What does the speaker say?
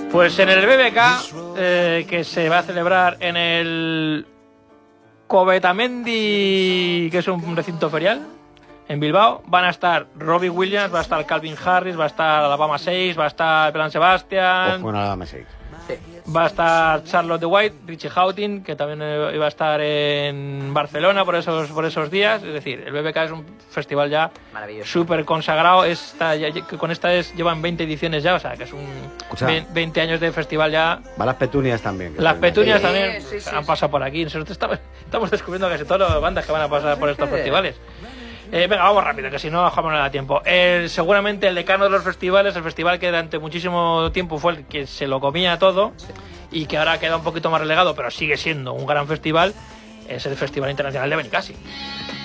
Pues en el BBK, que se va a celebrar en el Covetamendi, que es un recinto ferial, en Bilbao, van a estar Robbie Williams, va a estar Calvin Harris, va a estar Alabama 6, va a estar Pelan Sebastian, Ojo en Alabama 6. va a estar Charlotte de White, Richie Houghton, que también iba a estar en Barcelona por esos días. Es decir, el BBK es un festival ya súper consagrado. Con esta llevan 20 ediciones ya, o sea, que es un 20 años de festival ya. Va las Petunias también. Las Petunias también han pasado por aquí. Nosotros estamos descubriendo casi todas las bandas que van a pasar por estos festivales. Venga, vamos rápido, que si no, no da tiempo. Seguramente el decano de los festivales, el festival que durante muchísimo tiempo fue el que se lo comía todo y que ahora queda un poquito más relegado, pero sigue siendo un gran festival, es el Festival Internacional de Benicàssim.